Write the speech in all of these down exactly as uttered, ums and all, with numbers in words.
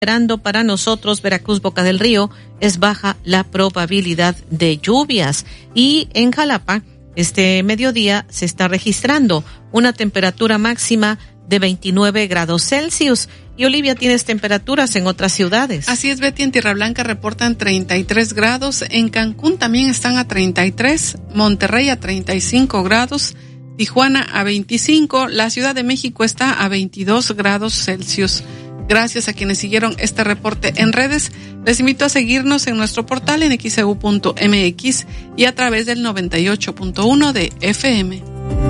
Esperando para nosotros, Veracruz, Boca del Río, es baja la probabilidad de lluvias. Y en Jalapa, este mediodía se está registrando una temperatura máxima de veintinueve grados Celsius. Y Olivia, ¿tienes temperaturas en otras ciudades? Así es, Betty, en Tierra Blanca reportan treinta y tres grados, en Cancún también están a treinta y tres, Monterrey a treinta y cinco grados, Tijuana a veinticinco, la Ciudad de México está a veintidós grados Celsius. Gracias a quienes siguieron este reporte en redes. Les invito a seguirnos en nuestro portal en x e u punto m x y a través del noventa y ocho punto uno de F M.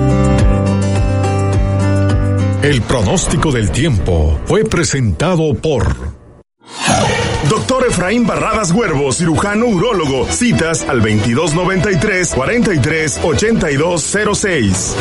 El pronóstico del tiempo fue presentado por Doctor Efraín Barradas Huervo, cirujano urólogo. Citas al veintidós noventa y tres, cuarenta y tres, ochenta y dos cero seis.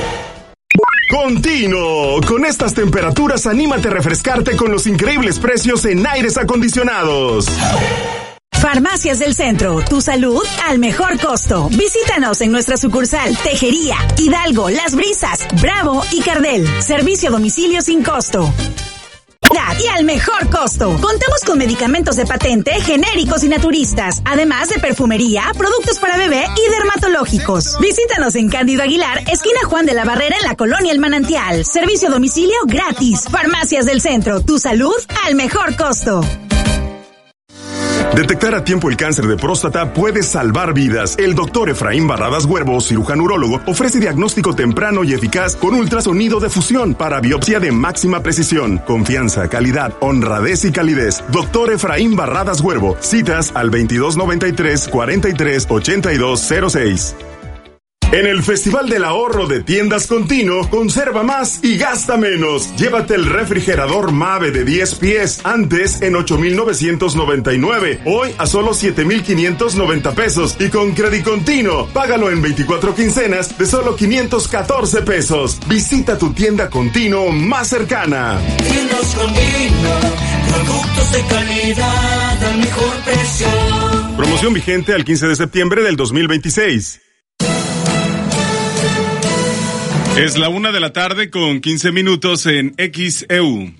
Continuo. Con estas temperaturas, anímate a refrescarte con los increíbles precios en aires acondicionados. Farmacias del Centro, tu salud al mejor costo. Visítanos en nuestra sucursal Tejería, Hidalgo, Las Brisas, Bravo y Cardel. Servicio a domicilio sin costo. Y al mejor costo. Contamos con medicamentos de patente, genéricos y naturistas, además de perfumería, productos para bebé y dermatológicos. Visítanos en Cándido Aguilar, esquina Juan de la Barrera, en la colonia El Manantial. Servicio a domicilio gratis. Farmacias del Centro, tu salud al mejor costo. Detectar a tiempo el cáncer de próstata puede salvar vidas. El doctor Efraín Barradas Huervo, cirujano urólogo, ofrece diagnóstico temprano y eficaz con ultrasonido de fusión para biopsia de máxima precisión. Confianza, calidad, honradez y calidez. Doctor Efraín Barradas Huervo. Citas al veintidós noventa y tres, cuarenta y tres, ochenta y dos cero seis. En el Festival del Ahorro de Tiendas Continuo, conserva más y gasta menos. Llévate el refrigerador Mave de diez pies, antes en ocho mil novecientos noventa y nueve, hoy a solo siete mil quinientos noventa pesos. Y con Crédito Continuo, págalo en veinticuatro quincenas de solo quinientos catorce pesos. Visita tu tienda Continuo más cercana. Tiendas Continuo, productos de calidad al mejor precio. Promoción vigente al quince de septiembre del dos mil veintiséis. Es la una de la tarde con quince minutos en X E U.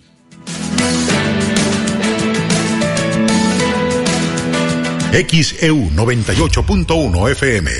X E U noventa y ocho punto uno F M.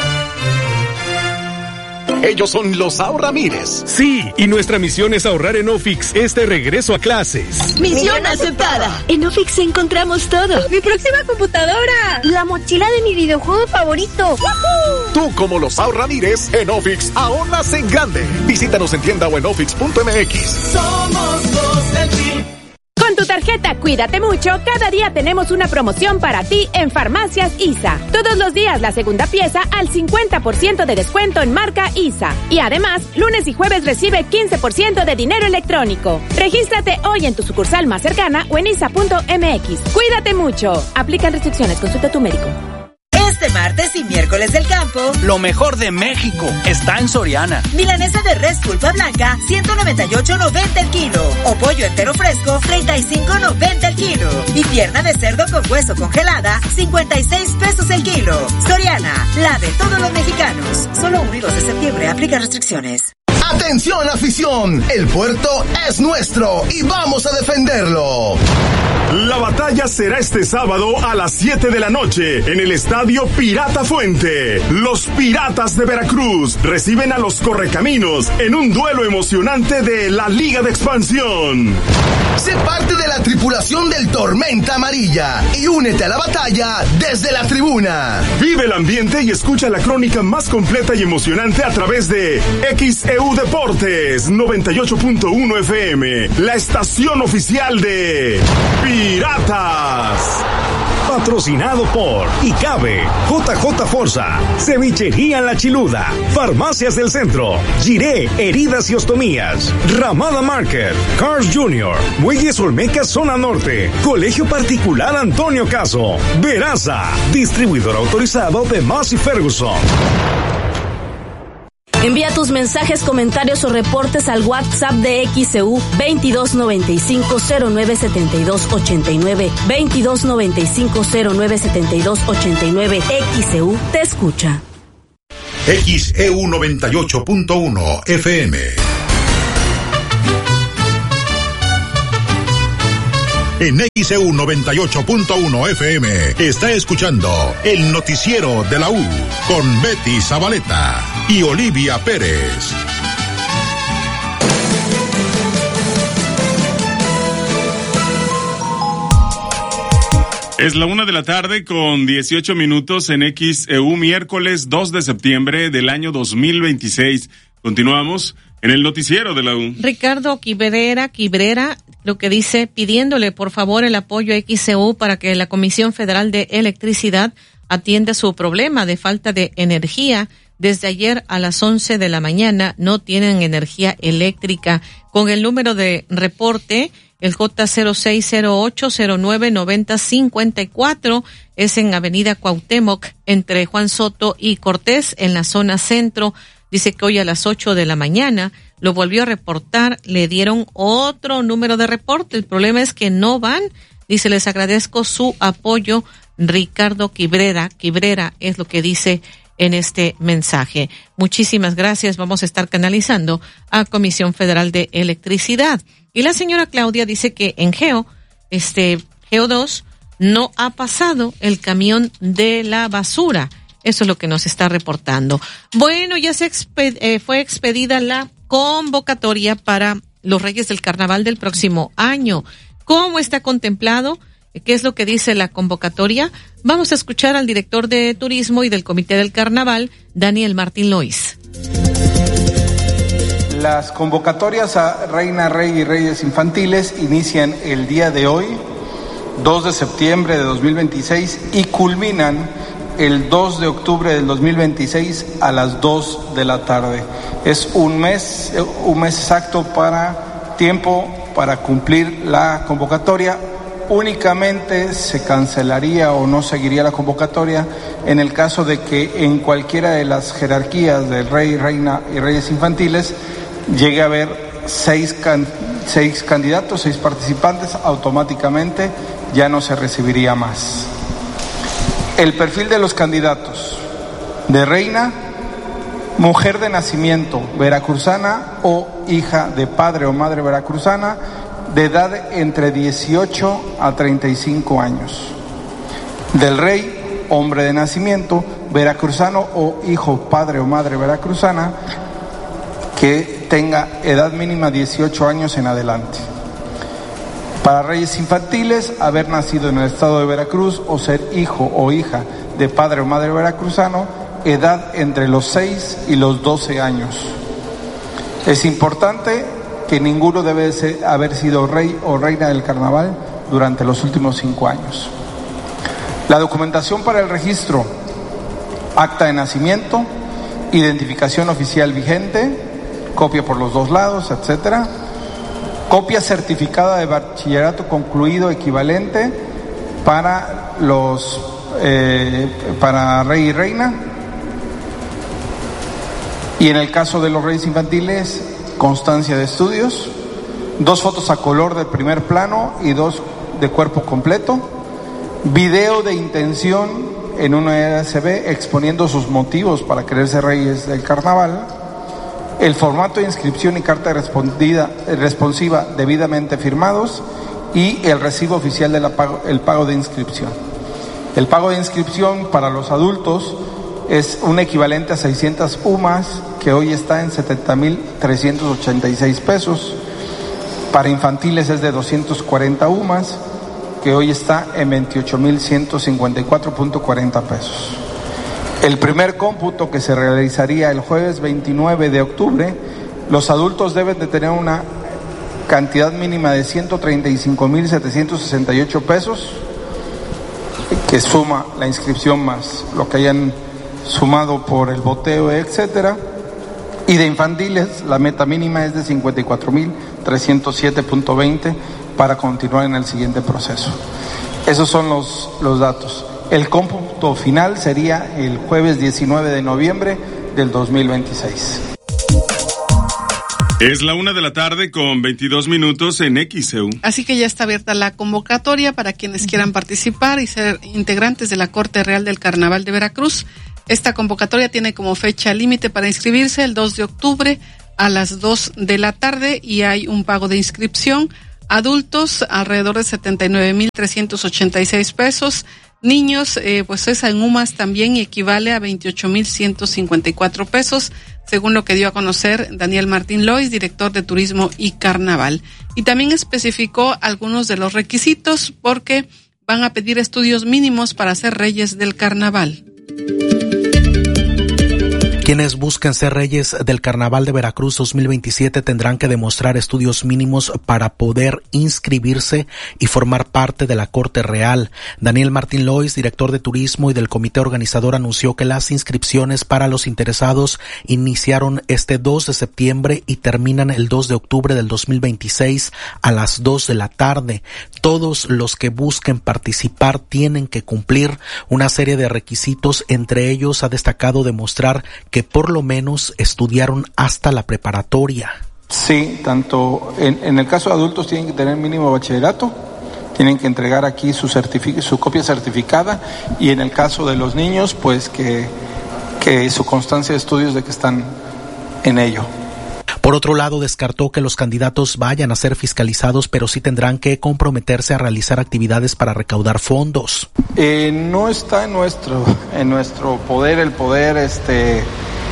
Ellos son los Ahorramires. Sí, y nuestra misión es ahorrar en Ofix este regreso a clases. Misión aceptada. En Ofix encontramos todo. Mi próxima computadora. La mochila de mi videojuego favorito. ¡Woohoo! Tú, como los Ahorramires, en Ofix ahorras en grande. Visítanos en tienda o en ofix punto m x. Somos los del Team. Con tu tarjeta Cuídate Mucho, cada día tenemos una promoción para ti en Farmacias I S A. Todos los días la segunda pieza al cincuenta por ciento de descuento en marca I S A. Y además, lunes y jueves recibe quince por ciento de dinero electrónico. Regístrate hoy en tu sucursal más cercana o en isa punto m x. Cuídate Mucho. Aplican restricciones. Consulta a tu médico. Este martes y miércoles del campo, lo mejor de México está en Soriana. Milanesa de res pulpa blanca, ciento noventa y ocho noventa el kilo. O pollo entero fresco, treinta y cinco noventa el kilo. Y pierna de cerdo con hueso congelada, cincuenta y seis pesos el kilo. Soriana, la de todos los mexicanos. Solo uno y dos de septiembre, aplica restricciones. ¡Atención, afición! El puerto es nuestro y vamos a defenderlo. La batalla será este sábado a las siete de la noche en el Estadio Pirata Fuente. Los Piratas de Veracruz reciben a los Correcaminos en un duelo emocionante de la Liga de Expansión. Sé parte de la tripulación del Tormenta Amarilla y únete a la batalla desde la tribuna. Vive el ambiente y escucha la crónica más completa y emocionante a través de X E U Deportes noventa y ocho punto uno F M, la estación oficial de Piratas. Patrocinado por Icabe, J J Forza, Cevichería La Chiluda, Farmacias del Centro, Giré Heridas y Ostomías, Ramada Market, Cars Junior, Muelles Olmeca Zona Norte, Colegio Particular Antonio Caso, Veraza, distribuidor autorizado de Massey Ferguson. Envía tus mensajes, comentarios o reportes al WhatsApp de X E U veintidós noventa y cinco cero nueve setenta y dos ochenta y nueve, veintidós noventa y cinco cero nueve setenta y dos ochenta y nueve. X E U te escucha. X E U noventa y ocho punto uno F M. en X E U noventa y ocho punto uno F M. Está escuchando el noticiero de la U con Betty Zabaleta y Olivia Pérez. Es la una de la tarde con dieciocho minutos en X E U, miércoles dos de septiembre del año dos mil veintiséis. Continuamos en el noticiero de la U. Ricardo Quibrera, Quibrera, lo que dice, pidiéndole por favor el apoyo a X E U para que la Comisión Federal de Electricidad atienda su problema de falta de energía. Desde ayer a las once de la mañana no tienen energía eléctrica. Con el número de reporte, el J cero seis cero ocho cero nueve nueve cero cinco cuatro, es en Avenida Cuauhtémoc, entre Juan Soto y Cortés, en la zona centro. Dice que hoy a las ocho de la mañana lo volvió a reportar, le dieron otro número de reporte. El problema es que no van. Dice, les agradezco su apoyo, Ricardo Quibrera. Quibrera es lo que dice en este mensaje. Muchísimas gracias. Vamos a estar canalizando a Comisión Federal de Electricidad. Y la señora Claudia dice que en Geo, este, Geo dos, no ha pasado el camión de la basura. Eso es lo que nos está reportando. Bueno, ya se exped, eh, fue expedida la convocatoria para los Reyes del Carnaval del próximo año. ¿Cómo está contemplado? ¿Qué es lo que dice la convocatoria? Vamos a escuchar al director de Turismo y del Comité del Carnaval, Daniel Martín Lois. Las convocatorias a Reina, Rey y Reyes Infantiles inician el día de hoy, dos de septiembre de dos mil veintiséis, y culminan el dos de octubre del dos mil veintiséis a las dos de la tarde. Es un mes, un mes exacto para tiempo para cumplir la convocatoria. Únicamente se cancelaría o no seguiría la convocatoria en el caso de que en cualquiera de las jerarquías del Rey, Reina y Reyes Infantiles llegue a haber seis, can, seis candidatos, seis participantes, automáticamente ya no se recibiría más. El perfil de los candidatos: de reina, mujer de nacimiento veracruzana o hija de padre o madre veracruzana, de edad entre dieciocho a treinta y cinco años. Del rey, hombre de nacimiento veracruzano o hijo, padre o madre veracruzana, que tenga edad mínima dieciocho años en adelante. Para Reyes Infantiles, haber nacido en el estado de Veracruz o ser hijo o hija de padre o madre veracruzano, edad entre los seis y los doce años. Es importante que ninguno debe ser, haber sido rey o reina del carnaval durante los últimos cinco años. La documentación para el registro: acta de nacimiento, identificación oficial vigente, copia por los dos lados, etcétera. Copia certificada de bachillerato concluido equivalente para los eh, para rey y reina. Y en el caso de los Reyes Infantiles, constancia de estudios, dos fotos a color del primer plano y dos de cuerpo completo, video de intención en una U S B exponiendo sus motivos para querer ser reyes del carnaval, el formato de inscripción y carta respondida, responsiva debidamente firmados, y el recibo oficial del pago, el pago de inscripción. El pago de inscripción para los adultos es un equivalente a seiscientas U M A S, que hoy está en setenta mil trescientos ochenta y seis pesos. Para infantiles es de doscientos cuarenta U M A S, que hoy está en veintiocho mil ciento cincuenta y cuatro punto cuarenta pesos. El primer cómputo, que se realizaría el jueves veintinueve de octubre, los adultos deben de tener una cantidad mínima de ciento treinta y cinco mil setecientos sesenta y ocho pesos, que suma la inscripción más lo que hayan sumado por el boteo, etcétera. Y de infantiles, la meta mínima es de cincuenta y cuatro mil trescientos siete punto veinte para continuar en el siguiente proceso. Esos son los, los datos. El cómputo final sería el jueves diecinueve de noviembre del dos mil veintiséis. Es la una de la tarde con veintidós minutos en X E U. Así que ya está abierta la convocatoria para quienes quieran participar y ser integrantes de la Corte Real del Carnaval de Veracruz. Esta convocatoria tiene como fecha límite para inscribirse el dos de octubre a las dos de la tarde, y hay un pago de inscripción Adultos, alrededor de setenta y nueve mil trescientos ochenta y seis pesos. Niños, eh, pues esa en U M A S también equivale a veintiocho mil ciento cincuenta y cuatro pesos, según lo que dio a conocer Daniel Martín Lois, director de Turismo y Carnaval. Y también especificó algunos de los requisitos porque van a pedir estudios mínimos para ser reyes del carnaval. Quienes busquen ser reyes del Carnaval de Veracruz dos mil veintisiete tendrán que demostrar estudios mínimos para poder inscribirse y formar parte de la Corte Real. Daniel Martín Lois, director de Turismo y del comité organizador, anunció que las inscripciones para los interesados iniciaron este dos de septiembre y terminan el dos de octubre del dos mil veintiséis a las dos de la tarde. Todos los que busquen participar tienen que cumplir una serie de requisitos. Entre ellos ha destacado demostrar que por lo menos estudiaron hasta la preparatoria. Sí, tanto en, en el caso de adultos tienen que tener mínimo bachillerato, tienen que entregar aquí su certific- su copia certificada, y en el caso de los niños, pues que, que su constancia de estudios de que están en ello. Por otro lado, descartó que los candidatos vayan a ser fiscalizados, pero sí tendrán que comprometerse a realizar actividades para recaudar fondos. Eh, no está en nuestro, en nuestro poder el poder este,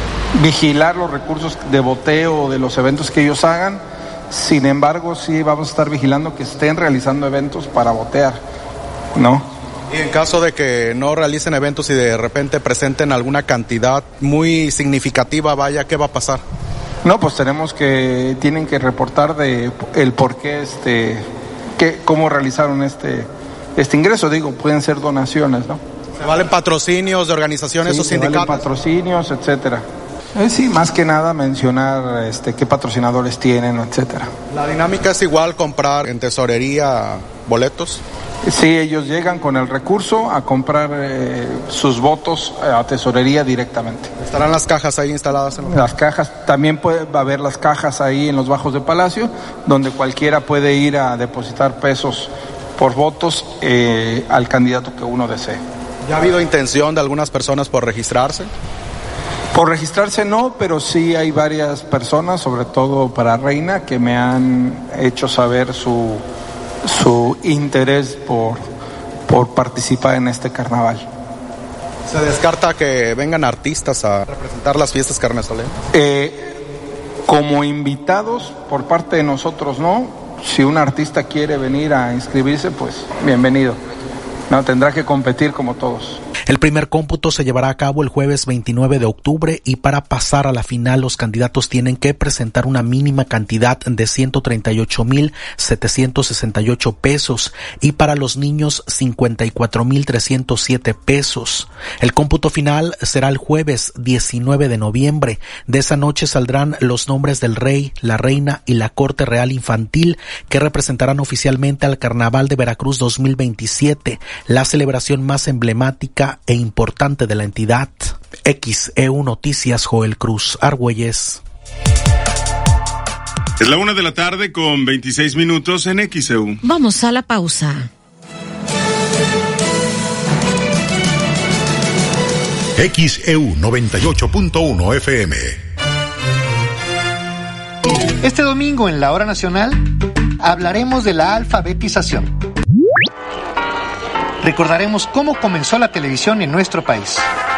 vigilar los recursos de boteo de los eventos que ellos hagan. Sin embargo, sí vamos a estar vigilando que estén realizando eventos para botear, ¿no? Y en caso de que no realicen eventos y de repente presenten alguna cantidad muy significativa, vaya, ¿qué va a pasar? No, pues tenemos que, tienen que reportar de el por qué, este, que, cómo realizaron este, este ingreso. Digo, pueden ser donaciones, ¿no? ¿Se valen patrocinios de organizaciones sí, o sindicatos? Se valen patrocinios, etcétera. Eh, sí, más que nada mencionar, este, qué patrocinadores tienen, etcétera. ¿La dinámica es igual comprar en tesorería boletos? Sí, ellos llegan con el recurso a comprar eh, sus votos a tesorería directamente. ¿Estarán las cajas ahí instaladas? En los... Las cajas, también puede haber las cajas ahí en los bajos de Palacio, donde cualquiera puede ir a depositar pesos por votos eh, al candidato que uno desee. ¿Ya ha habido intención de algunas personas por registrarse? Por registrarse no, pero sí hay varias personas, sobre todo para Reina, que me han hecho saber su... su interés por, por participar en este carnaval. ¿Se descarta que vengan artistas a representar las fiestas carnestaleras? Eh, como invitados, por parte de nosotros no. Si un artista quiere venir a inscribirse, pues bienvenido. No, tendrá que competir como todos. El primer cómputo se llevará a cabo el jueves veintinueve de octubre y para pasar a la final los candidatos tienen que presentar una mínima cantidad de ciento treinta y ocho mil setecientos sesenta y ocho pesos y para los niños cincuenta y cuatro mil trescientos siete pesos. El cómputo final será el jueves diecinueve de noviembre. De esa noche saldrán los nombres del rey, la reina y la Corte Real Infantil que representarán oficialmente al Carnaval de Veracruz dos mil veintisiete, la celebración más emblemática e importante de la entidad. X E U Noticias, Joel Cruz Argüelles. Es la una de la tarde con veintiséis minutos en X E U. Vamos a la pausa. X E U noventa y ocho punto uno F M. Este domingo en la Hora Nacional hablaremos de la alfabetización. Recordaremos cómo comenzó la televisión en nuestro país.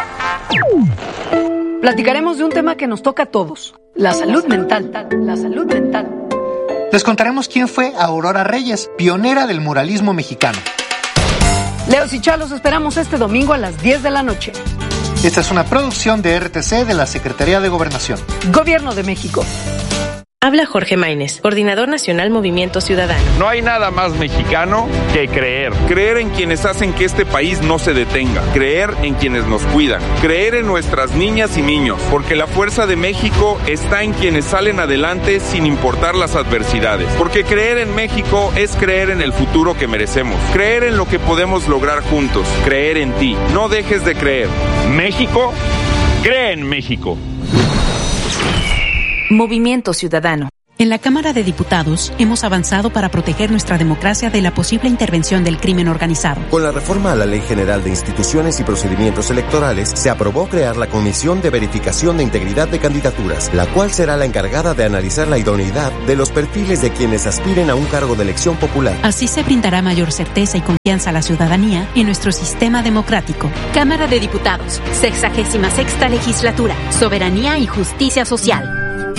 Platicaremos de un tema que nos toca a todos, la salud mental. La salud mental. Les contaremos quién fue Aurora Reyes, pionera del muralismo mexicano. Leos y Chalos esperamos este domingo a las diez de la noche. Esta es una producción de R T C de la Secretaría de Gobernación. Gobierno de México. Habla Jorge Maínez, Coordinador Nacional Movimiento Ciudadano. No hay nada más mexicano que creer. Creer en quienes hacen que este país no se detenga. Creer en quienes nos cuidan. Creer en nuestras niñas y niños. Porque la fuerza de México está en quienes salen adelante sin importar las adversidades. Porque creer en México es creer en el futuro que merecemos. Creer en lo que podemos lograr juntos. Creer en ti. No dejes de creer. México, cree en México. Movimiento Ciudadano. En la Cámara de Diputados hemos avanzado para proteger nuestra democracia de la posible intervención del crimen organizado. Con la reforma a la Ley General de Instituciones y Procedimientos Electorales, se aprobó crear la Comisión de Verificación de Integridad de Candidaturas, la cual será la encargada de analizar la idoneidad de los perfiles de quienes aspiren a un cargo de elección popular. Así se brindará mayor certeza y confianza a la ciudadanía en nuestro sistema democrático. Cámara de Diputados, sexagésima sexta legislatura, soberanía y justicia social.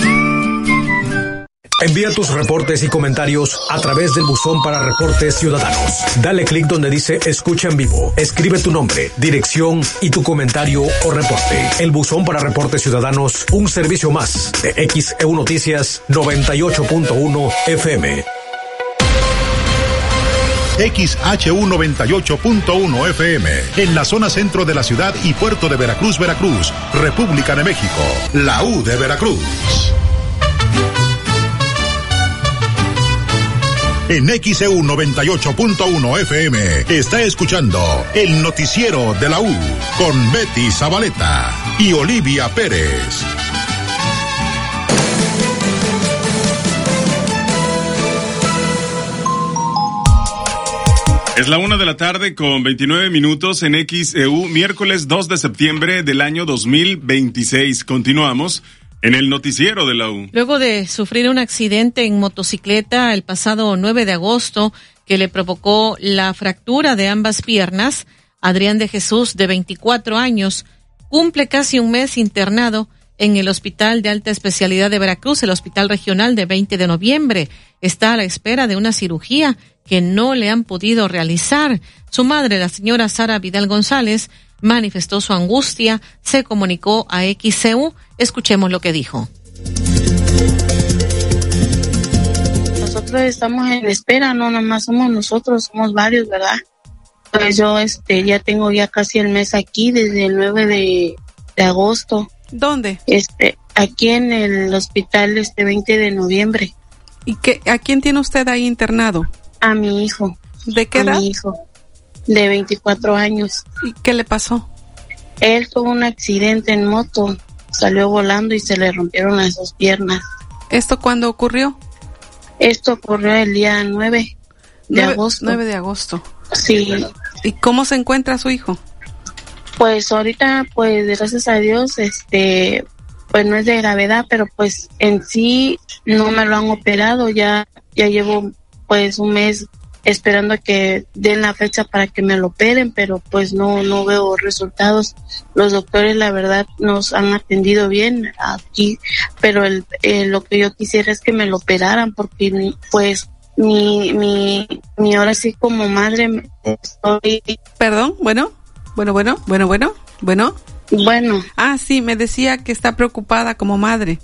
Envía tus reportes y comentarios a través del buzón para reportes ciudadanos. Dale clic donde dice escucha en vivo. Escribe tu nombre, dirección y tu comentario o reporte. El buzón para reportes ciudadanos, un servicio más de X E U Noticias noventa y ocho punto uno F M. X H U noventa y ocho punto uno F M, en la zona centro de la ciudad y puerto de Veracruz, Veracruz, República de México, la U de Veracruz. En X E U noventa y ocho punto uno F M está escuchando el noticiero de la U con Betty Zabaleta y Olivia Pérez. Es la una de la tarde con veintinueve minutos en X E U, miércoles dos de septiembre del año dos mil veintiséis. Continuamos en el noticiero de la U. Luego de sufrir un accidente en motocicleta el pasado nueve de agosto que le provocó la fractura de ambas piernas, Adrián de Jesús, de veinticuatro años, cumple casi un mes internado en el Hospital de Alta Especialidad de Veracruz, el Hospital Regional de veinte de noviembre. Está a la espera de una cirugía que no le han podido realizar. Su madre, la señora Sara Vidal González, manifestó su angustia, se comunicó a X E U. Escuchemos lo que dijo. Nosotros estamos en espera, no nada más somos nosotros, somos varios, ¿verdad? Pues yo este ya tengo ya casi el mes aquí, desde el nueve de, de agosto. ¿Dónde? Este, aquí en el hospital este veinte de noviembre. ¿Y qué, a quién tiene usted ahí internado? A mi hijo. ¿De qué edad? A mi hijo, de veinticuatro años. ¿Y qué le pasó? Él tuvo un accidente en moto, salió volando y se le rompieron las dos piernas. ¿Esto cuándo ocurrió? Esto ocurrió el día nueve de agosto. nueve de agosto. Sí. ¿Y cómo se encuentra su hijo? Pues ahorita, pues gracias a Dios, este, pues no es de gravedad, pero pues en sí no me lo han operado, ya, ya llevo pues un mes esperando a que den la fecha para que me lo operen, pero pues no, no veo resultados. Los doctores la verdad nos han atendido bien aquí, pero el, eh, lo que yo quisiera es que me lo operaran porque pues mi, mi, mi ahora sí como madre estoy... Perdón, bueno, bueno, bueno, bueno, bueno, bueno. Bueno. Ah, sí, me decía que está preocupada como madre.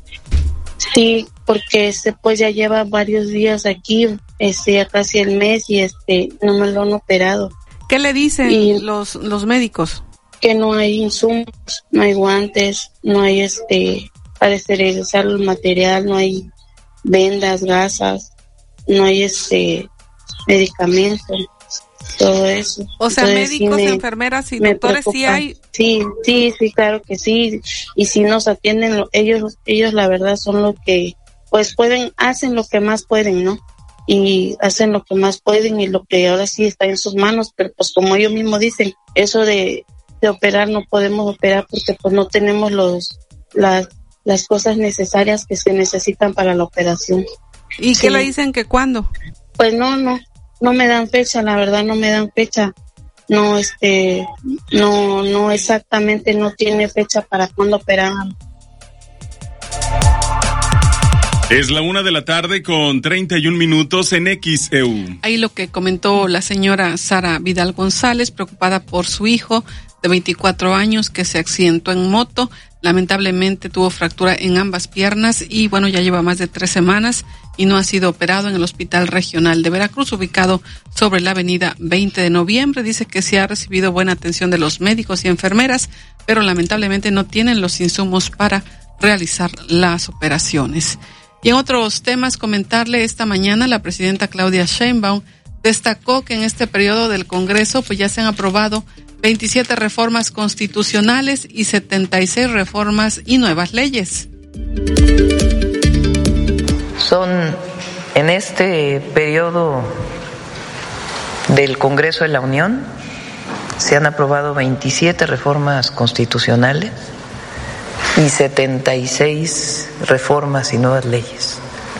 Sí, porque este pues ya lleva varios días aquí, este ya casi el mes y este no me lo han operado. ¿Qué le dicen y los los médicos? Que no hay insumos, no hay guantes, no hay este para esterilizar el material, no hay vendas, gasas, no hay este medicamento, todo eso. O sea, entonces, médicos, sí me, enfermeras y doctores sí hay. Sí, sí, sí, claro que sí. Y si nos atienden ellos, ellos la verdad son los que pues pueden, hacen lo que más pueden, ¿no? Y hacen lo que más pueden y lo que ahora sí está en sus manos, pero pues como ellos mismos dicen, eso de, de operar no podemos operar porque pues no tenemos los las las cosas necesarias que se necesitan para la operación. ¿Y sí. qué le dicen que cuándo? Pues no, no, no me dan fecha, la verdad no me dan fecha. No, este, no, no exactamente, no tiene fecha para cuándo operan. Es la una de la tarde con treinta y un minutos en X E U. Ahí lo que comentó la señora Sara Vidal González, preocupada por su hijo de veinticuatro años que se accidentó en moto. Lamentablemente tuvo fractura en ambas piernas y bueno, ya lleva más de tres semanas y no ha sido operado en el Hospital Regional de Veracruz, ubicado sobre la avenida veinte de noviembre. Dice que sí ha recibido buena atención de los médicos y enfermeras, pero lamentablemente no tienen los insumos para realizar las operaciones. Y en otros temas, comentarle esta mañana, la presidenta Claudia Sheinbaum destacó que en este periodo del Congreso pues ya se han aprobado veintisiete reformas constitucionales y setenta y seis reformas y nuevas leyes. Son en este periodo del Congreso de la Unión se han aprobado veintisiete reformas constitucionales y setenta y seis reformas y nuevas leyes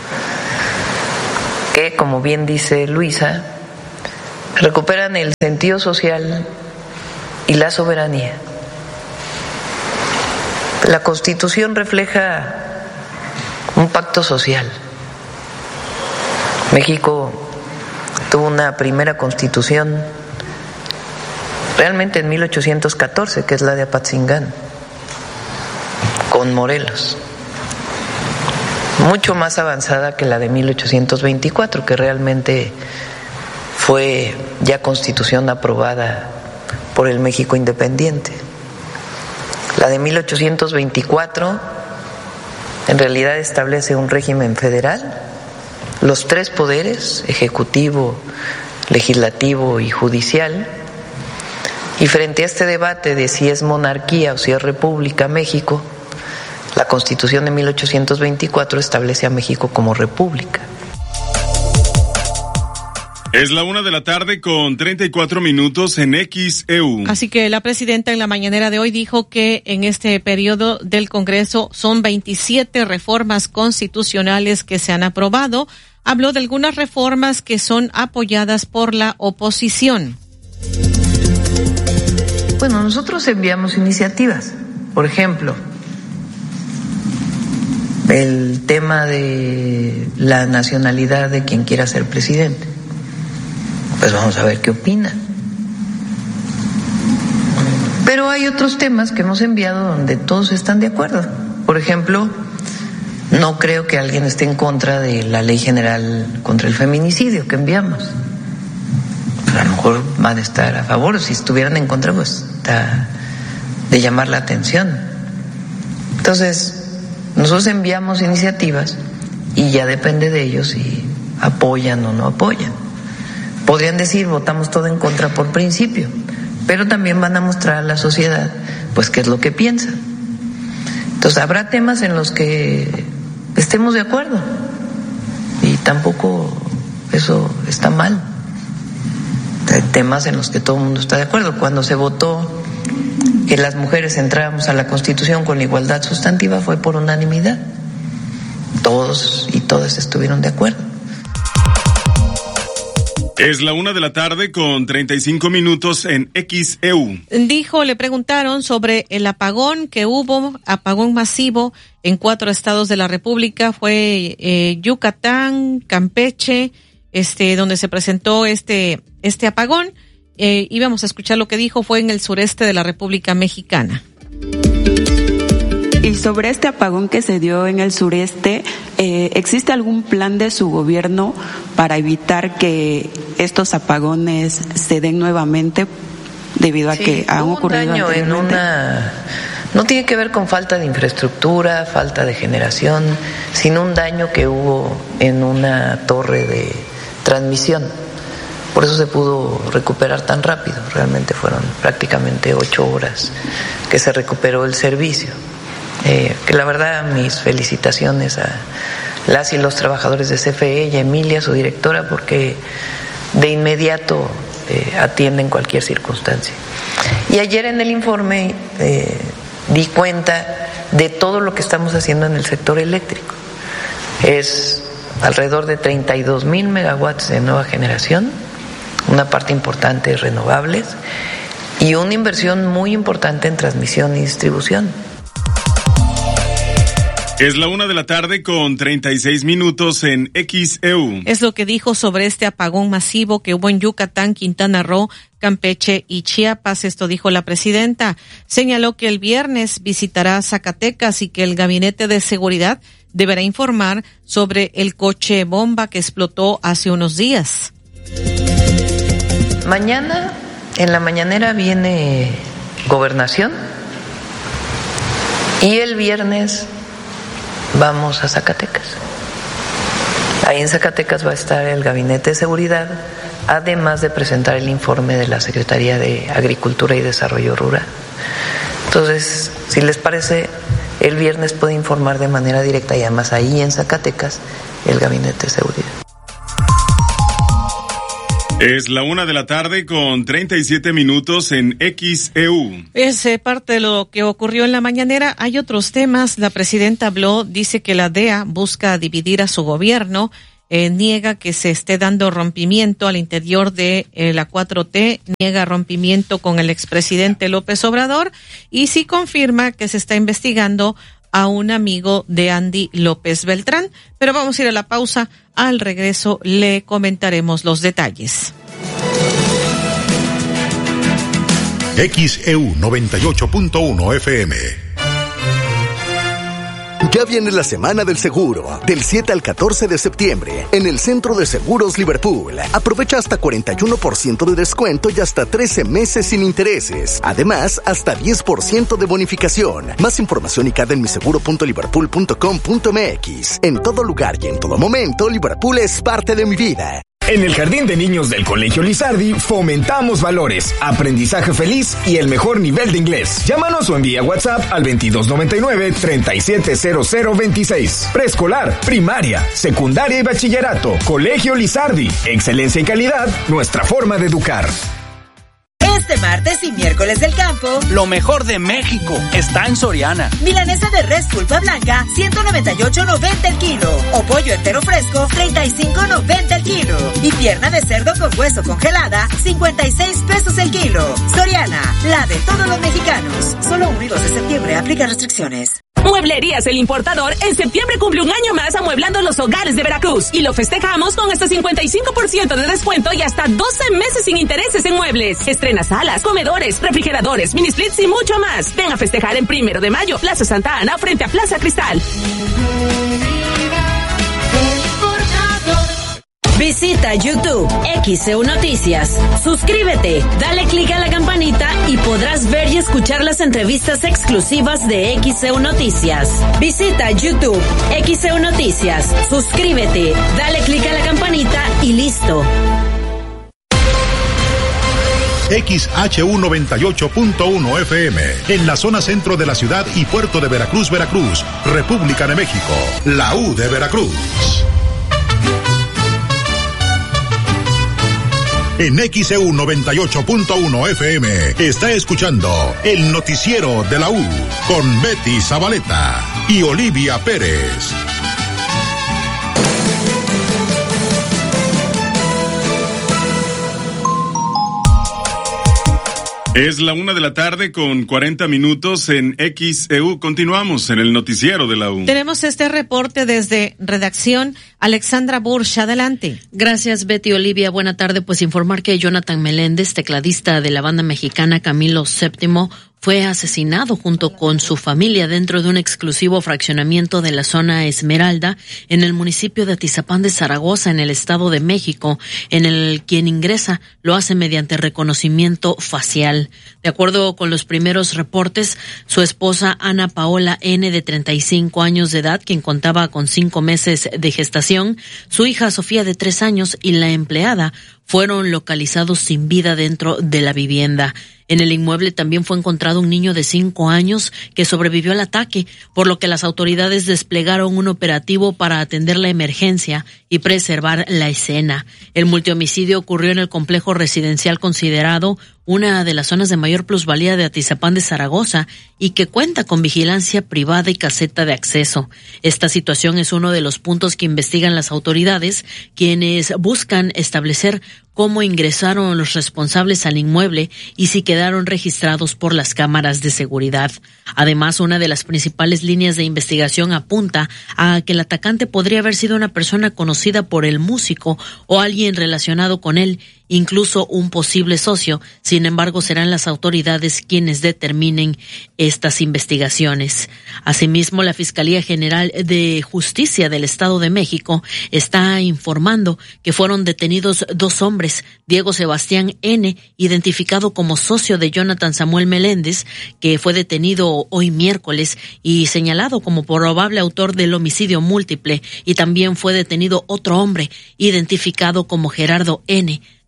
que, como bien dice Luisa, recuperan el sentido social y la soberanía. La Constitución refleja un pacto social. México tuvo una primera constitución realmente en mil ochocientos catorce, que es la de Apatzingán, con Morelos, mucho más avanzada que la de mil ochocientos veinticuatro, que realmente fue ya constitución aprobada por el México independiente. La de mil ochocientos veinticuatro en realidad establece un régimen federal, los tres poderes, ejecutivo, legislativo y judicial, y frente a este debate de si es monarquía o si es república México, la Constitución de mil ochocientos veinticuatro establece a México como república. Es la una de la tarde con treinta y cuatro minutos en X E U. Así que la presidenta en la mañanera de hoy dijo que en este periodo del Congreso son veintisiete reformas constitucionales que se han aprobado. Habló de algunas reformas que son apoyadas por la oposición. Bueno, nosotros enviamos iniciativas. Por ejemplo, el tema de la nacionalidad de quien quiera ser presidente. Pues vamos a ver qué opina. Pero hay otros temas que hemos enviado donde todos están de acuerdo. Por ejemplo, no creo que alguien esté en contra de la Ley General contra el Feminicidio que enviamos. A lo mejor van a estar a favor, si estuvieran en contra, pues está de llamar la atención. Entonces, nosotros enviamos iniciativas y ya depende de ellos si apoyan o no apoyan. Podrían decir, votamos todo en contra por principio, pero también van a mostrar a la sociedad, pues, qué es lo que piensan. Entonces, habrá temas en los que estemos de acuerdo y tampoco eso está mal. Hay temas en los que todo el mundo está de acuerdo. Cuando se votó que las mujeres entráramos a la Constitución con la igualdad sustantiva fue por unanimidad. Todos y todas estuvieron de acuerdo. Es la una de la tarde con treinta y cinco minutos en X E U. Dijo, le preguntaron sobre el apagón que hubo, apagón masivo en cuatro estados de la República, fue eh, Yucatán, Campeche, este, donde se presentó este, este apagón. Eh, íbamos a escuchar lo que dijo, fue en el sureste de la República Mexicana. Y sobre este apagón que se dio en el sureste, eh, ¿existe algún plan de su gobierno para evitar que estos apagones se den nuevamente debido a sí, que han un ocurrido daño en una, no tiene que ver con falta de infraestructura, falta de generación, sino un daño que hubo en una torre de transmisión. Por eso se pudo recuperar tan rápido. Realmente fueron prácticamente ocho horas que se recuperó el servicio. Eh, que la verdad, mis felicitaciones a las y los trabajadores de C F E y a Emilia, su directora, porque de inmediato eh, atienden cualquier circunstancia. Y ayer en el informe eh, di cuenta de todo lo que estamos haciendo en el sector eléctrico. Es alrededor de treinta y dos mil megawatts de nueva generación, una parte importante es renovables y una inversión muy importante en transmisión y distribución. Es la una de la tarde con treinta y seis minutos en X E U. Es lo que dijo sobre este apagón masivo que hubo en Yucatán, Quintana Roo, Campeche y Chiapas. Esto dijo la presidenta. Señaló que el viernes visitará Zacatecas y que el Gabinete de Seguridad deberá informar sobre el coche bomba que explotó hace unos días. Mañana, en la mañanera, viene Gobernación y el viernes vamos a Zacatecas. Ahí en Zacatecas va a estar el Gabinete de Seguridad, además de presentar el informe de la Secretaría de Agricultura y Desarrollo Rural. Entonces, si les parece, el viernes puede informar de manera directa y además ahí en Zacatecas el Gabinete de Seguridad. Es la una de la tarde con treinta y siete minutos en X E U. Es eh, parte de lo que ocurrió en la mañanera. Hay otros temas. La presidenta habló, dice que la D E A busca dividir a su gobierno. Eh, niega que se esté dando rompimiento al interior de eh, la cuatro T, niega rompimiento con el expresidente López Obrador y sí confirma que se está investigando a un amigo de Andy López Beltrán. Pero vamos a ir a la pausa. Al regreso le comentaremos los detalles. X E U noventa y ocho punto uno F M. Ya viene la Semana del Seguro, del siete al catorce de septiembre, en el Centro de Seguros Liverpool. Aprovecha hasta cuarenta y uno por ciento de descuento y hasta trece meses sin intereses. Además, hasta diez por ciento de bonificación. Más información y cada en miseguro punto liverpool punto com punto m x. En todo lugar y en todo momento, Liverpool es parte de mi vida. En el Jardín de Niños del Colegio Lizardi fomentamos valores, aprendizaje feliz y el mejor nivel de inglés. Llámanos o envía WhatsApp al veintidós noventa y nueve, treinta y siete cero cero veintiséis. Preescolar, primaria, secundaria y bachillerato. Colegio Lizardi. Excelencia y calidad, nuestra forma de educar. Este martes y miércoles del campo, lo mejor de México está en Soriana. Milanesa de res pulpa blanca, ciento noventa y ocho noventa el kilo. O pollo entero fresco, treinta y cinco noventa el kilo. Y pierna de cerdo con hueso congelada, cincuenta y seis pesos el kilo. Soriana, la de todos los mexicanos. Solo uno y dos de septiembre, aplica restricciones. Mueblerías El Importador en septiembre cumple un año más amueblando los hogares de Veracruz y lo festejamos con hasta cincuenta y cinco por ciento de descuento y hasta doce meses sin intereses en muebles. Estrena salas, comedores, refrigeradores, mini splits y mucho más. Ven a festejar en Primero de Mayo, Plaza Santa Ana, frente a Plaza Cristal. Visita YouTube X E U Noticias. Suscríbete, dale clic a la campanita y podrás ver y escuchar las entrevistas exclusivas de X E U Noticias. Visita YouTube X E U Noticias. Suscríbete, dale clic a la campanita y listo. X H U noventa y ocho punto uno F M, en la zona centro de la ciudad y puerto de Veracruz, Veracruz, República de México, la U de Veracruz. En X E U noventa y ocho punto uno F M está escuchando el noticiero de la U con Betty Zabaleta y Olivia Pérez. Es la una de la tarde con cuarenta minutos en X E U. Continuamos en el noticiero de la U. Tenemos este reporte desde redacción. Alexandra Bursch, adelante. Gracias, Betty. Olivia, buena tarde. Pues informar que Jonathan Meléndez, tecladista de la banda mexicana Camilo séptimo, fue asesinado junto con su familia dentro de un exclusivo fraccionamiento de la zona Esmeralda en el municipio de Atizapán de Zaragoza, en el Estado de México, en el quien ingresa lo hace mediante reconocimiento facial. De acuerdo con los primeros reportes, su esposa Ana Paola N., de treinta y cinco años de edad, quien contaba con cinco meses de gestación, su hija Sofía, de tres años, y la empleada fueron localizados sin vida dentro de la vivienda. En el inmueble también fue encontrado un niño de cinco años que sobrevivió al ataque, por lo que las autoridades desplegaron un operativo para atender la emergencia y preservar la escena. El multihomicidio ocurrió en el complejo residencial considerado una de las zonas de mayor plusvalía de Atizapán de Zaragoza y que cuenta con vigilancia privada y caseta de acceso. Esta situación es uno de los puntos que investigan las autoridades, quienes buscan establecer cómo ingresaron los responsables al inmueble y si quedaron registrados por las cámaras de seguridad. Además, una de las principales líneas de investigación apunta a que el atacante podría haber sido una persona conocida por el músico o alguien relacionado con él, incluso un posible socio. Sin embargo, serán las autoridades quienes determinen estas investigaciones. Asimismo, la Fiscalía General de Justicia del Estado de México está informando que fueron detenidos dos hombres, Diego Sebastián N., identificado como socio de Jonathan Samuel Meléndez, que fue detenido hoy miércoles y señalado como probable autor del homicidio múltiple, y también fue detenido otro hombre, identificado como Gerardo N.,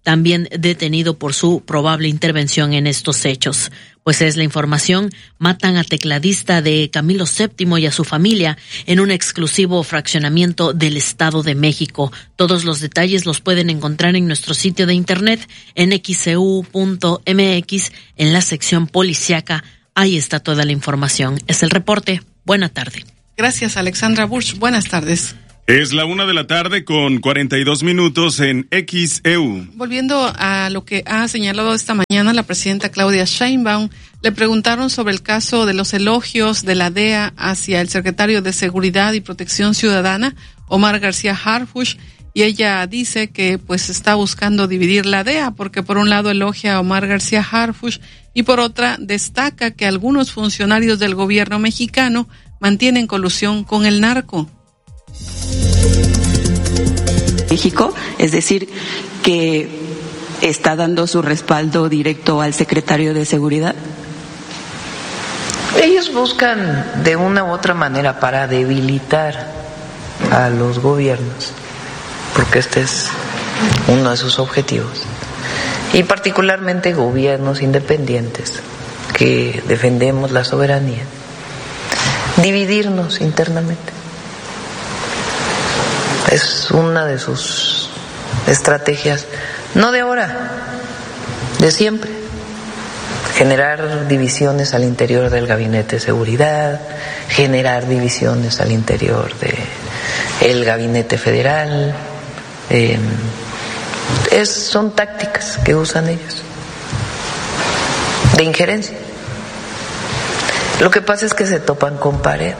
también detenido por su probable intervención en estos hechos. Pues es la información, matan a tecladista de Camilo séptimo y a su familia en un exclusivo fraccionamiento del Estado de México. Todos los detalles los pueden encontrar en nuestro sitio de internet en x e u punto m x en la sección policiaca. Ahí está toda la información. Es el reporte. Buena tarde. Gracias, Alexandra Burch. Buenas tardes. Es la una de la tarde con cuarenta y dos minutos en X E U. Volviendo a lo que ha señalado esta mañana la presidenta Claudia Sheinbaum, le preguntaron sobre el caso de los elogios de la D E A hacia el secretario de Seguridad y Protección Ciudadana, Omar García Harfuch, y ella dice que pues está buscando dividir la D E A porque por un lado elogia a Omar García Harfuch y por otra destaca que algunos funcionarios del gobierno mexicano mantienen colusión con el narco. México, es decir, que está dando su respaldo directo al secretario de Seguridad. Ellos buscan de una u otra manera para debilitar a los gobiernos, porque este es uno de sus objetivos, y particularmente gobiernos independientes que defendemos la soberanía, dividirnos internamente. Es una de sus estrategias, no de ahora, de siempre. Generar divisiones al interior del Gabinete de Seguridad, generar divisiones al interior del Gabinete Federal. Eh, es, son tácticas que usan ellos, de injerencia. Lo que pasa es que se topan con pared,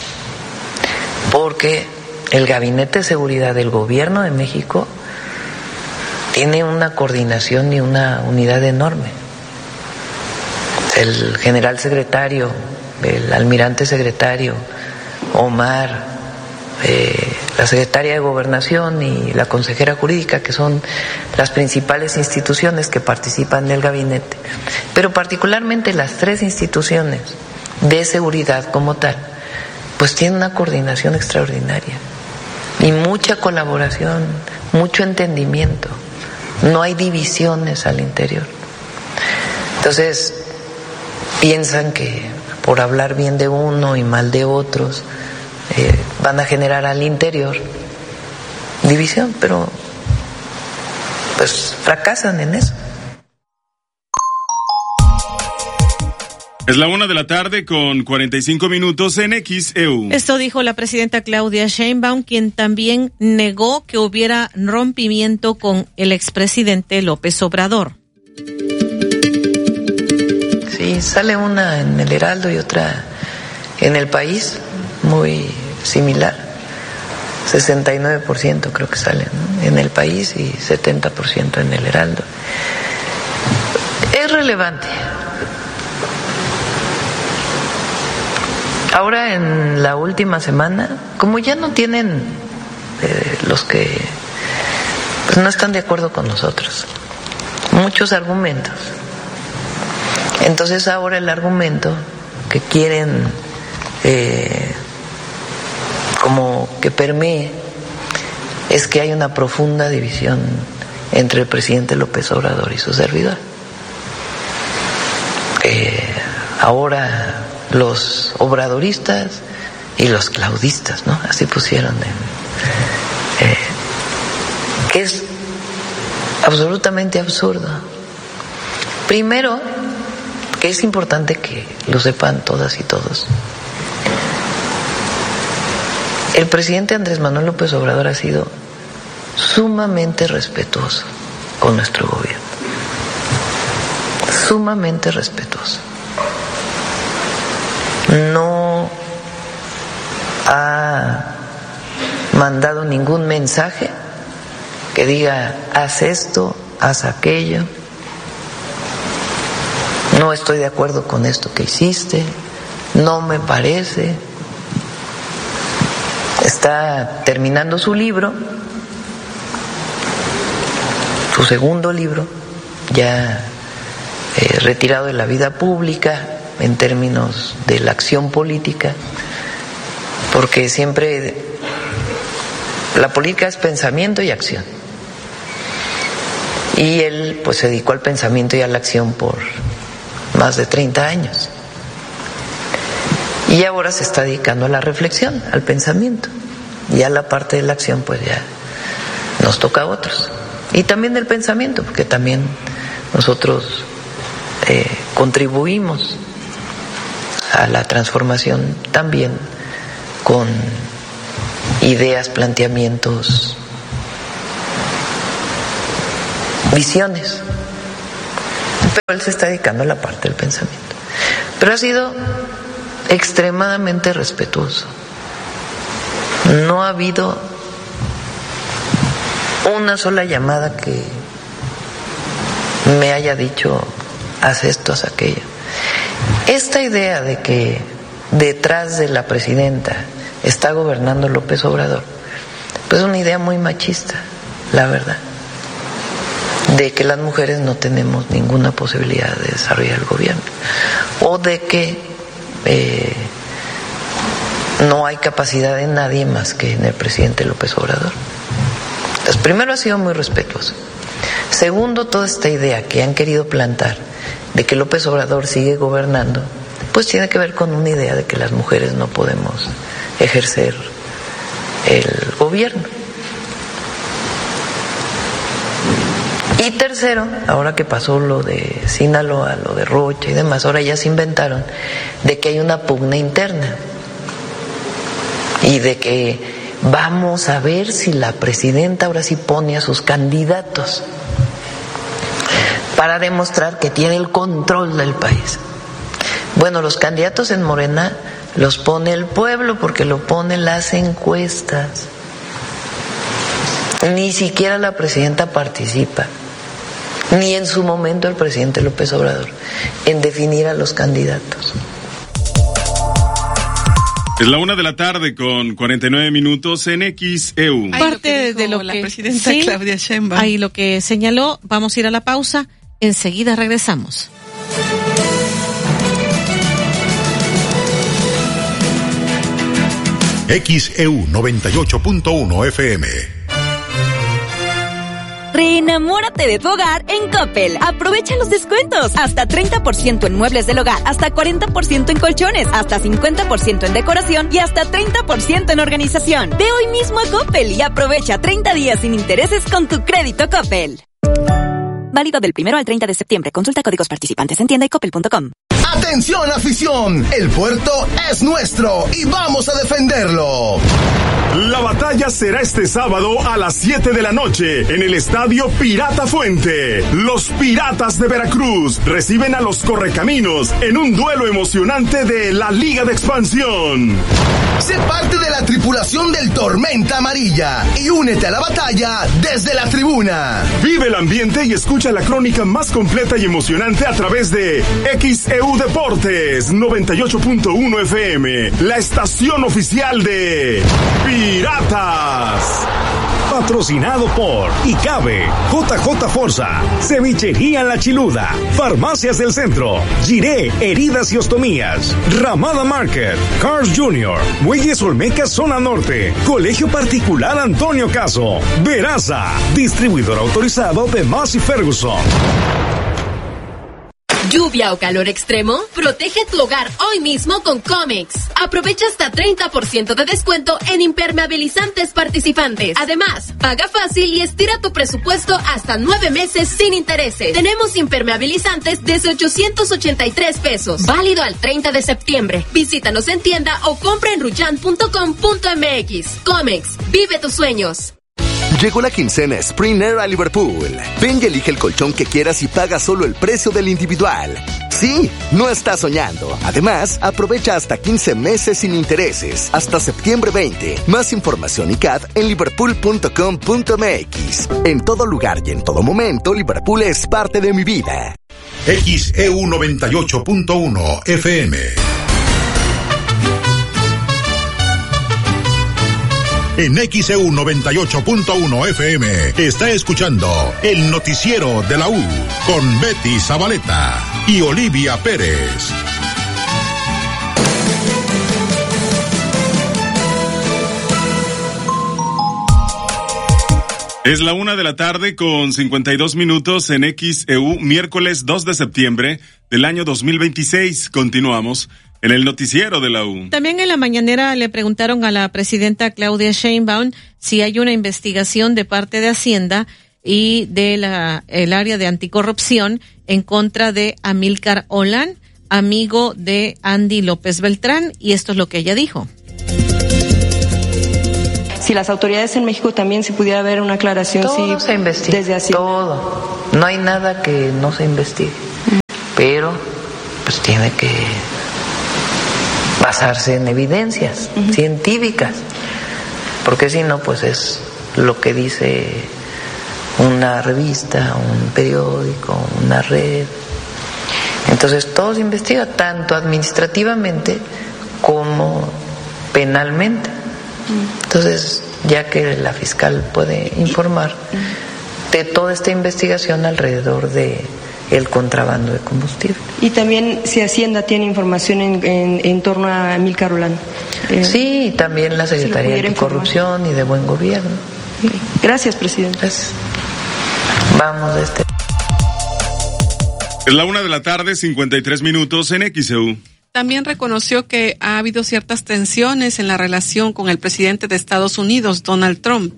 porque el Gabinete de Seguridad del Gobierno de México tiene una coordinación y una unidad enorme. El general secretario, el almirante secretario, Omar, eh, la secretaria de Gobernación y la consejera jurídica, que son las principales instituciones que participan del gabinete, pero particularmente las tres instituciones de seguridad como tal, pues tienen una coordinación extraordinaria y mucha colaboración, mucho entendimiento. No hay divisiones al interior. Entonces, piensan que por hablar bien de uno y mal de otros, eh, van a generar al interior división, pero pues fracasan en eso. Es la una de la tarde con cuarenta y cinco minutos en X E U. Esto dijo la presidenta Claudia Sheinbaum, quien también negó que hubiera rompimiento con el expresidente López Obrador. Sí, sale una en el Heraldo y otra en El País, muy similar. sesenta y nueve por ciento creo que sale, ¿no?, en El País y setenta por ciento en el Heraldo. Es relevante. Ahora en la última semana, como ya no tienen eh, los que pues no están de acuerdo con nosotros muchos argumentos, entonces ahora el argumento que quieren eh, como que permee es que hay una profunda división entre el presidente López Obrador y su servidor. Eh, ahora los obradoristas y los claudistas, ¿no? Así pusieron en, eh, que es absolutamente absurdo. Primero, que es importante que lo sepan todas y todos, el presidente Andrés Manuel López Obrador ha sido sumamente respetuoso con nuestro gobierno, sumamente respetuoso. No ha mandado ningún mensaje que diga haz esto, haz aquello, no estoy de acuerdo con esto que hiciste, no me parece. Está terminando su libro, su segundo libro, ya eh, retirado de la vida pública en términos de la acción política, porque siempre la política es pensamiento y acción. Y él pues se dedicó al pensamiento y a la acción por más de treinta años. Y ahora se está dedicando a la reflexión, al pensamiento. Y a la parte de la acción pues ya nos toca a otros. Y también del pensamiento, porque también nosotros eh, contribuimos a la transformación también con ideas, planteamientos, visiones. Pero él se está dedicando a la parte del pensamiento. Pero ha sido extremadamente respetuoso. No ha habido una sola llamada que me haya dicho haz esto, haz aquello. Esta idea de que detrás de la presidenta está gobernando López Obrador, pues es una idea muy machista, la verdad, de que las mujeres no tenemos ninguna posibilidad de desarrollar el gobierno, o de que eh, no hay capacidad de nadie más que en el presidente López Obrador. Entonces, primero ha sido muy respetuoso. Segundo, toda esta idea que han querido plantar de que López Obrador sigue gobernando, pues tiene que ver con una idea de que las mujeres no podemos ejercer el gobierno. Y tercero, ahora que pasó lo de Sinaloa, lo de Rocha y demás, ahora ya se inventaron de que hay una pugna interna y de que vamos a ver si la presidenta ahora sí pone a sus candidatos para demostrar que tiene el control del país. Bueno, los candidatos en Morena los pone el pueblo porque lo ponen las encuestas. Ni siquiera la presidenta participa, ni en su momento el presidente López Obrador, en definir a los candidatos. Es la una de la tarde con cuarenta y nueve minutos en X E U. Parte de lo que la presidenta sí, Claudia Sheinbaum. Ahí lo que señaló, vamos a ir a la pausa, enseguida regresamos. X E U noventa y ocho punto uno F M. Reenamórate de tu hogar en Coppel. Aprovecha los descuentos. Hasta treinta por ciento en muebles del hogar, hasta cuarenta por ciento en colchones, hasta cincuenta por ciento en decoración y hasta treinta por ciento en organización. Ve hoy mismo a Coppel y aprovecha treinta días sin intereses con tu crédito Coppel. Válido del primero al treinta de septiembre. Consulta códigos participantes en tienda y coppel punto com. ¡Atención, afición! El puerto es nuestro y vamos a defenderlo. La batalla será este sábado a las siete de la noche en el Estadio Pirata Fuente. Los Piratas de Veracruz reciben a los Correcaminos en un duelo emocionante de la Liga de Expansión. Sé parte de la tripulación del Tormenta Amarilla y únete a la batalla desde la tribuna. Vive el ambiente y escucha la crónica más completa y emocionante a través de X E U Deportes noventa y ocho punto uno F M, la estación oficial de Piratas. Patrocinado por Icabe, J J Forza, Cevichería La Chiluda, Farmacias del Centro, Giré Heridas y Ostomías, Ramada Market, Cars Junior, Muelles Olmeca Zona Norte, Colegio Particular Antonio Caso, Veraza, distribuidor autorizado de Massey Ferguson. ¿Lluvia o calor extremo? Protege tu hogar hoy mismo con Comex. Aprovecha hasta treinta por ciento de descuento en impermeabilizantes participantes. Además, paga fácil y estira tu presupuesto hasta nueve meses sin intereses. Tenemos impermeabilizantes desde ochocientos ochenta y tres pesos. Válido al treinta de septiembre. Visítanos en tienda o compra en ruyan punto com punto m x. Comex, vive tus sueños. Llegó la quincena Spring Air a Liverpool. Ven y elige el colchón que quieras y paga solo el precio del individual. Sí, no estás soñando. Además, aprovecha hasta quince meses sin intereses, hasta septiembre veinte. Más información y C A D en liverpool punto com punto m x. En todo lugar y en todo momento, Liverpool es parte de mi vida. X E U noventa y ocho punto uno F M. En X E U noventa y ocho punto uno F M está escuchando el noticiero de la U con Betty Zabaleta y Olivia Pérez. Es la una de la tarde con cincuenta y dos minutos en X E U, miércoles dos de septiembre del año dos mil veintiséis. Continuamos en el noticiero de la U. También en la mañanera le preguntaron a la presidenta Claudia Sheinbaum si hay una investigación de parte de Hacienda y de la el área de anticorrupción en contra de Amílcar Olán, amigo de Andy López Beltrán, y esto es lo que ella dijo. Si las autoridades en México también, si pudiera haber una aclaración, todo si se investiga, desde así. Todo. No hay nada que no se investigue. Mm. Pero, pues tiene que basarse en evidencias uh-huh. científicas. Porque si no, pues es lo que dice una revista, un periódico, una red. Entonces, todo se investiga, tanto administrativamente como penalmente. Entonces, ya que la fiscal puede informar de toda esta investigación alrededor de el contrabando de combustible. Y también si Hacienda tiene información en, en, en torno a Amílcar Olán. Eh, sí, y también la Secretaría si de Corrupción y de Buen Gobierno. Gracias, presidente. Gracias. Vamos de este. Es la una de la tarde, cincuenta y tres minutos en X E U. También reconoció que ha habido ciertas tensiones en la relación con el presidente de Estados Unidos, Donald Trump.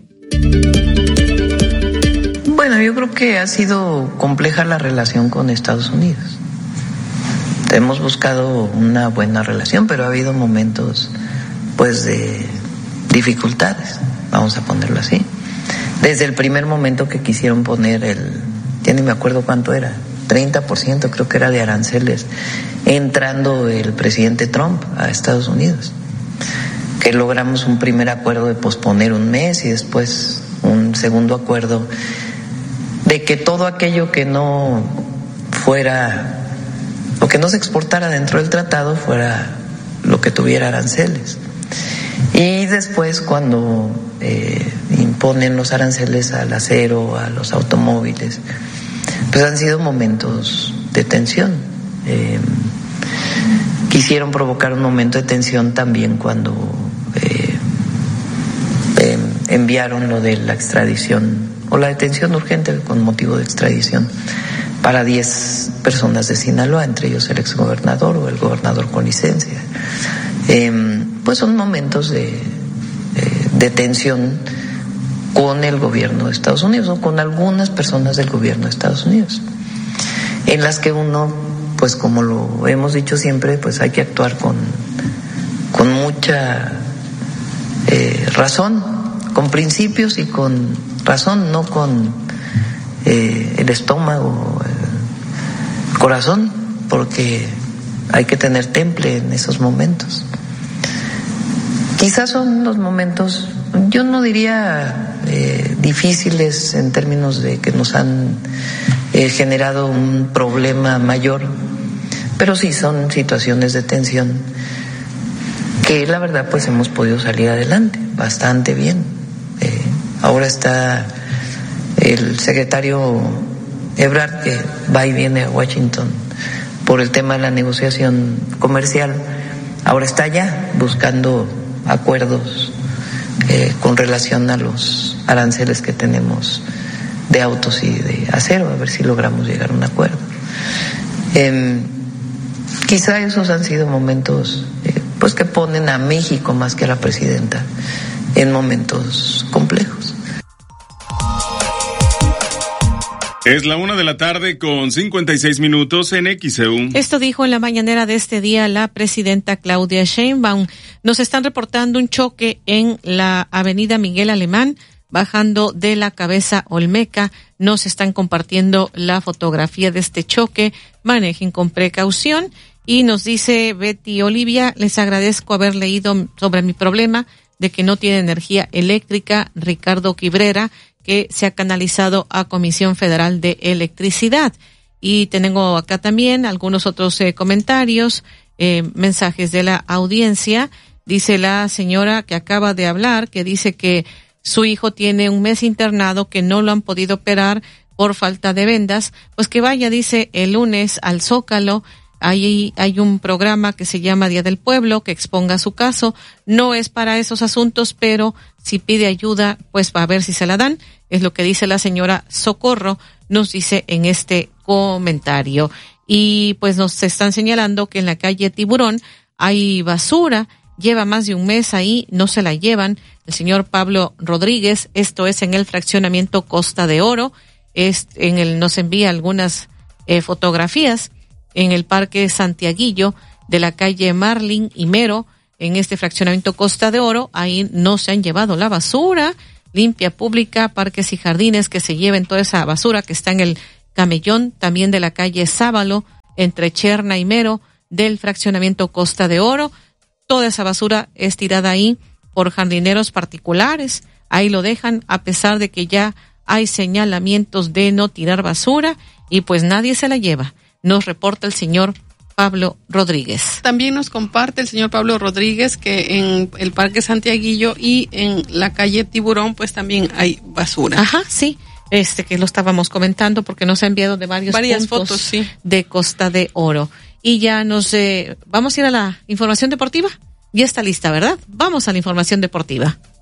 Bueno, yo creo que ha sido compleja la relación con Estados Unidos. Hemos buscado una buena relación, pero ha habido momentos, pues, de dificultades, vamos a ponerlo así. Desde el primer momento que quisieron poner el, ya ni me acuerdo cuánto era, treinta por ciento creo que era de aranceles, entrando el presidente Trump a Estados Unidos, que logramos un primer acuerdo de posponer un mes y después un segundo acuerdo de que todo aquello que no fuera, o que no se exportara dentro del tratado fuera lo que tuviera aranceles. Y después cuando eh, imponen los aranceles al acero, a los automóviles, pues han sido momentos de tensión. Eh, quisieron provocar un momento de tensión también cuando eh, eh, enviaron lo de la extradición o la detención urgente con motivo de extradición para diez personas de Sinaloa, entre ellos el exgobernador o el gobernador con licencia. Eh, pues son momentos de, de, de tensión con el gobierno de Estados Unidos o con algunas personas del gobierno de Estados Unidos, en las que uno, pues como lo hemos dicho siempre, pues hay que actuar con, con mucha eh, razón, con principios y con razón, no con eh, el estómago, el corazón, porque hay que tener temple en esos momentos. Quizás son los momentos, yo no diría eh, difíciles en términos de que nos han eh, generado un problema mayor, pero sí son situaciones de tensión que la verdad pues hemos podido salir adelante bastante bien. Eh, ahora está el secretario Ebrard, que va y viene a Washington por el tema de la negociación comercial, ahora está allá buscando acuerdos eh, con relación a los aranceles que tenemos de autos y de acero, a ver si logramos llegar a un acuerdo. Eh, quizá esos han sido momentos eh, pues que ponen a México más que a la presidenta en momentos complejos. Es la una de la tarde con cincuenta y seis minutos en X E U. Esto dijo en la mañanera de este día la presidenta Claudia Sheinbaum. Nos están reportando un choque en la avenida Miguel Alemán, bajando de la Cabeza Olmeca. Nos están compartiendo la fotografía de este choque. Manejen con precaución. Y nos dice Betty Olivia, les agradezco haber leído sobre mi problema de que no tiene energía eléctrica. Ricardo Quibrera, que se ha canalizado a Comisión Federal de Electricidad. Y tengo acá también algunos otros eh, comentarios, eh, mensajes de la audiencia. Dice la señora que acaba de hablar, que dice que su hijo tiene un mes internado, que no lo han podido operar por falta de vendas. Pues que vaya, dice, el lunes al Zócalo Ahí hay un programa que se llama Día del Pueblo, que exponga su caso. No es para esos asuntos, pero si pide ayuda, pues va a ver si se la dan. Es lo que dice la señora Socorro, nos dice en este comentario. Y pues nos están señalando que en la calle Tiburón hay basura, lleva más de un mes ahí, no se la llevan. El señor Pablo Rodríguez, esto es en el fraccionamiento Costa de Oro, es en el, nos envía algunas eh, fotografías en el Parque Santiaguillo de la calle Marlin y Mero, en este fraccionamiento Costa de Oro. Ahí no se han llevado la basura. Limpia Pública, Parques y Jardines, que se lleven toda esa basura que está en el Camellón, también de la calle Sábalo, entre Cherna y Mero, del fraccionamiento Costa de Oro. Toda esa basura es tirada ahí por jardineros particulares. Ahí lo dejan, a pesar de que ya hay señalamientos de no tirar basura, y pues nadie se la lleva. Nos reporta el señor Pablo Rodríguez. También nos comparte el señor Pablo Rodríguez que en el Parque Santiaguillo y en la calle Tiburón pues también hay basura. Ajá, sí, este que lo estábamos comentando porque nos ha enviado de varios Varias puntos fotos, sí. de Costa de Oro. Y ya nos, eh, vamos a ir a la información deportiva. Ya está lista, ¿verdad? Vamos a la información deportiva.